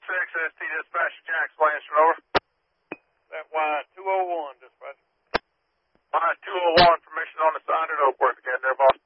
ST Dispatcher Jackson Lansford, over. That Y201, dispatcher. Y201, permission on the sign at Oakworth again there, boss.